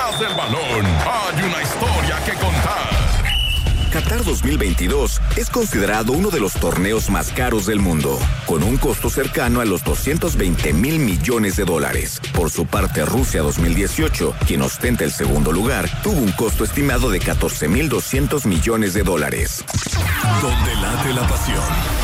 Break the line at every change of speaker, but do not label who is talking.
Detrás del balón hay una historia que contar.
Qatar 2022 es considerado uno de los torneos más caros del mundo, con un costo cercano a los $220 mil millones. Por su parte, Rusia 2018, quien ostenta el segundo lugar, tuvo un costo estimado de $14,200 millones.
Donde late la pasión.